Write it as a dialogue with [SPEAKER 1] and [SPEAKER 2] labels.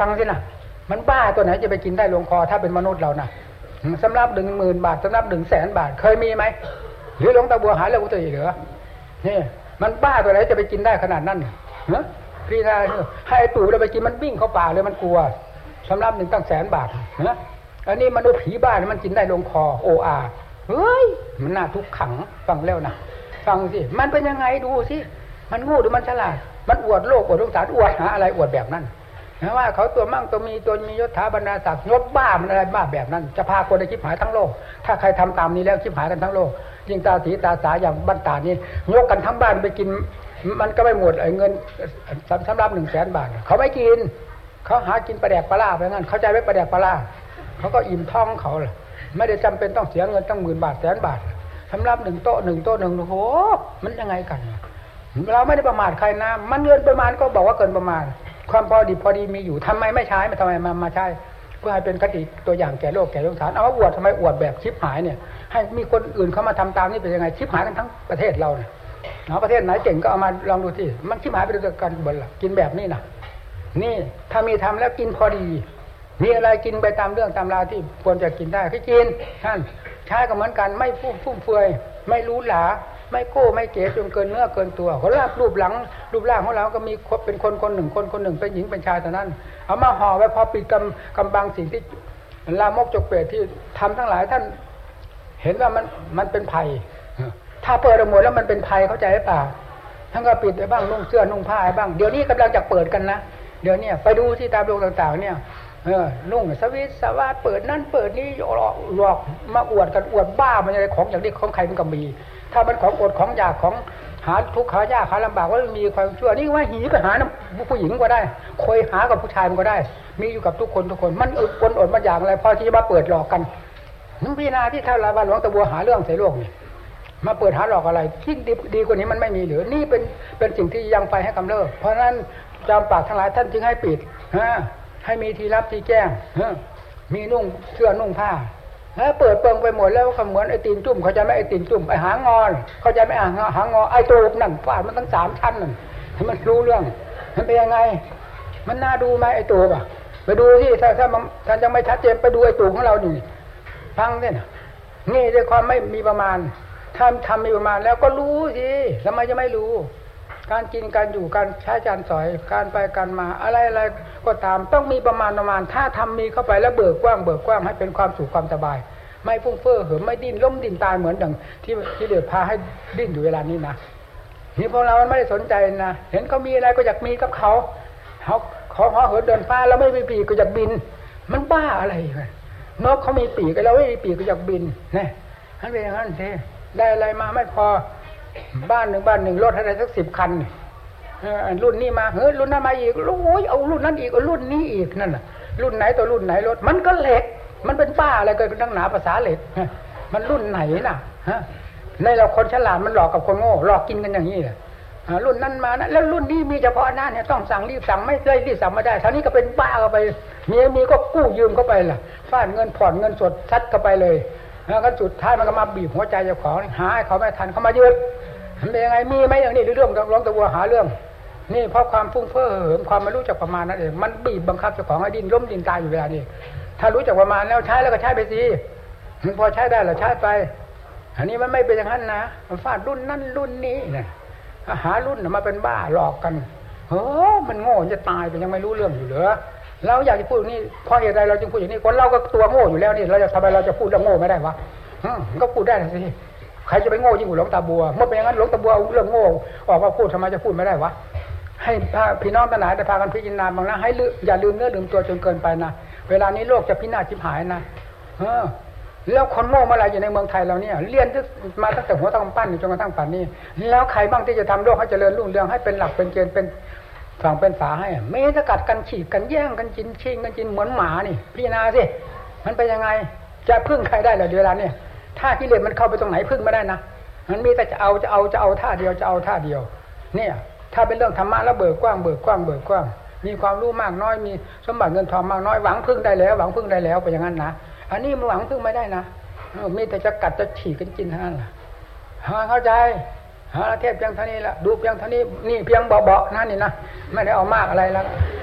[SPEAKER 1] ฟังสินะมันบ้าตัวไหนจะไปกินได้ลงคอถ้าเป็นมนุษย์เรานะสำหรับ10,000 บาทสำหรับ100,000 บาทเคยมีไหมหรือหลวงตาบัวหาเรื่องอุตริเหรือนี่มันบ้าตัวไหนจะไปกินได้ขนาดนั้นเนอะพี่นาให้ไอ้ตู่เราไปกินมันวิ่งเข้าป่าเลยมันกลัวสำหรับ1 ตั้ง100,000 บาทนะอันนี้มนุษย์ผีบ้ามันกินได้ลงคอโออาเฮ้ยมันน่าทุกขังฟังแล้วนะฟังสิมันเป็นยังไงดูสิมันโง่หรือมันฉลาดมันอวดโลกอวดสงสารอวดหาอะไรอวดแบบนั้นนะว่าเขาตัวมั่งตัวมียศถาบรรดาศักดิ์ยศบ้ามันอะไรบ้าแบบนั้นจะพาคนในชิบหายทั้งโลกถ้าใครทำตามนี้แล้วชิบหายกันทั้งโลกยิ่งตาสีตาสาอย่างบ้านตานี่ยกกันทั้งบ้านไปกินมันก็ไม่หมดเงินสำหรับ100,000 บาทเขาไม่กินเขาหากินปลาแดกปลาล่าไปงั้นเข้าใจไหมปลาแดกปลาล่าเขาก็อิ่มท้องเขาแหละไม่ได้จำเป็นต้องเสียเงินตั้ง10,000 บาท100,000 บาทสำหรับ1 โต๊ะโอ้โหมันยังไงกันเราไม่ได้ประมาทใครนะมันเกินประมาณก็บอกว่าเกินประมาณความพอดีมีอยู่ทำไมไม่ใช้ทำไมมาใช้เพื่อให้เป็นคติตัวอย่างแก่โลกแก่สงสารเอาว่าอวดทำไมอวดแบบชิบหายเนี่ยให้มีคนอื่นเขามาทำตามนี่เป็นยังไงชิบหายกันทั้งประเทศเราเนี่ยประเทศไหนเก่งก็เอามาลองดูที่มันชิบหายไปด้วยกันบนละกินแบบนี้นะนี่ถ้ามีทำแล้วกินพอดีมีอะไรกินไปตามเรื่องตามราวที่ควรจะกินได้ก็กินท่านใช้ก็เหมือนกันไม่ฟุ่มเฟือยไม่รู้หลาไม่โก้ไม่เก๋จนเกินเนื้อเกินตัวเขารูปร่างของเราก็มีเป็นคนหนึ่งเป็นหญิงเป็นชายเท่านั้นเอามาห่อไว้พอปิดกำบังสิ่งที่ลามกจกเปรตที่ทำทั้งหลายท่านเห็นว่ามันเป็นภัยถ้าเปิดหมดแล้วมันเป็นภัยเข้าใจหรือเปล่าท่านก็ปิดไปบ้างนุ่งเสื้อนุ่งผ้าบ้างเดี๋ยวนี้กำลังจะเปิดกันนะเดี๋ยวนี้ไปดูที่ตามโรงต่างๆเนี่ยนุ่งสวิตสวัสดเปิดนั่นเปิดนี่หลอกมาอวดกันอวดบ้ามันอะไรของอย่างนี้ของใครมันก็มีถ้ามันของอดของอยากของหาทุกข์หายากหาลำบากว่ามีความชั่วนี่ว่าหีก็หาผู้หญิงก็ได้คอยหากับผู้ชายมันก็ได้มีอยู่กับทุกคนมันอดมันอยากอะไรพอที่จะมาเปิดหลอกกันนึกพิจารณาที่เท่าไรบ้านหลวงตะบัวหาเรื่องใส่โลกนี่มาเปิดหาหลอกอะไรที่ดีกว่านี้มันไม่มีหรือนี่เป็นสิ่งที่ยังไปให้กำเริบเพราะนั้นจอมปากทั้งหลายท่านจึงให้ปิดให้มีที่รับที่แจ้งมีนุ่งเสื้อนุ่งผ้าเปิดเปิงไปหมดแล้วก็เหมือนไอ้ตีนจุ่มเขาจะไม่ไอ้ตีนจุ่มไอ้หางอนเขาจะไม่หางอไอ้ตูบนั่นฟาดมันตั้ง3 ชั้นนั่นให้มันรู้เรื่องมันเป็นยังไงมันน่าดูไหมไอ้ตูบไปดูที่ถ้าท่านยังไม่ชัดเจนไปดูไอ้ตูบของเราดิฟังเนี่ยนี่ด้วยความไม่มีประมาณถ้าทำมีประมาณแล้วก็รู้สิทำไมจะไม่รู้การกินการอยู่การใช้จานสอยการไปการมาอะไรก็ตามต้องมีประมาณถ้าทำมีเข้าไปแล้วเบิกกว้างให้เป็นความสุขความสบายไม่ฟุ้งเฟ้อเหิมไม่ดิ้นล้มดิ้นตายเหมือนอย่างที่เดือดพาให้ดิ้นอยู่เวลานี้นะนี่พวกเราไม่ได้สนใจนะเห็นเขามีอะไรก็อยากมีกับเขาเหินเดินฟ้าแล้วไม่มีปีกก็อยากบินมันบ้าอะไรนกเขามีปีกเราไม่มีปีกก็อยากบินนี่ท่านเป็นอย่างนั้นสิได้อะไรมาไม่พอบ้านหนึ่งรถอะไรสัก10 คันรุ่นนี้มารุ่นนั้นมาอีกโอ้ยเอารุ่นนั้นอีกเอารุ่นนี้อีกนั่นน่ะรุ่นไหนตัวรุ่นไหนรถมันก็เหล็กมันเป็นบ้าอะไรกันตั้งหนาภาษาเหล็กมันรุ่นไหนน่ะในเราคนฉลาดมันหลอกกับคนโง่หลอกกินกันอย่างนี้แหละรุ่นนั้นมานะแล้วรุ่นนี้มีเฉพาะหน้าเนี่ยต้องสั่งรีบสั่งไม่ได้รีบสั่งไม่ได้ท่านี้ก็เป็นบ้าเข้าไปมีก็กู้ยืมเข้าไปล่ะฟาดเงินผ่อนเงินสดซัดเข้าไปเลยแล้วก็สุดท้ายมันก็มาบีบหัวใจเจ้าของหาให้เขาไม่ทันเขามายืดมันเป็นยังไงมีไหมอย่างนี้เรื่องร้องตะวัวหาเรื่องนี่เพราะความฟุ้งเฟ้อเหิมความไม่รู้จักประมาณนั่นเองมันบีบบังคับเจ้าของให้ดิ้นล้มดิ้นตายอยู่เวลานี้ถ้ารู้จักประมาณแล้วใช้แล้วก็ใช้ไปสิมันพอใช้ได้แล้วใช้ไปอันนี้มันไม่เป็นอย่างนั้นนะมันฟาดรุ่นนั้นรุ่นนี้เนี่ยหารุ่นมาเป็นบ้าหลอกกันมันโง่จะตายไปยังไม่รู้เรื่องอยู่เหรอเราอยากจะพูดนี่เพราะเหตุใดเราจึงพูดอย่างนี้คนเราก็ตัวโง่อยู่แล้วนี่เราจะทำไมเราจะพูดเรื่องโง่ไม่ได้วะก็พูดได้สิใครจะไปโง่ยิ่งกว่าหลวงตาบัวเมื่อเป็นอย่างนั้นหลวงตาบัวเรื่องโง่ออกมาพูดทำไมจะพูดไม่ได้วะให้พี่น้องทั้งหลายได้พากันพิจารณาบ้างนะให้อย่าลืมเนื้อลืมตัวจนเกินไปนะเวลานี้โลกจะพินาศชิบหายนะแล้วคนโง่เมื่อไรอยู่ในเมืองไทยเราเนี่ยเรียนมาตั้งแต่หัวตั้งปั้นจนกระทั่งป่านนี้แล้วใครบ้างที่จะทำโลกให้เจริญรุ่งเรืองให้เป็นหลักเป็นเกณฑ์เป็นฝั่งเป็นฝาให้ไม่สกัดกันฉีกกันแย่งกันกินชิงกันกินเหมือนหมานี่พิจารณาสิมันเป็นยังไงจะพึ่งใครได้เหรอเวลาเนี่ยถ้ากิเลสมันเข้าไปตรงไหนพึ่งไม่ได้นะมันมีแต่จะเอาท่าเดียวจะเอาท่าเดียวเนี่ยถ้าเป็นเรื่องธรรมะแล้วเบิกกว้างมีความรู้มากน้อยมีสมบัติเงินทองมากน้อยหวังพึ่งได้แล้วเป็นอย่างนั้นนะอันนี้มันหวังพึ่งไม่ได้นะมีแต่จะกัดจะฉีกกันกินเท่านั้นแหละเข้าใจเทพเพียงเท่านี้ละดูเพียงเท่านี้นี่เพียงเบาๆนั่นนี่นะไม่ได้เอามากอะไรแล้ว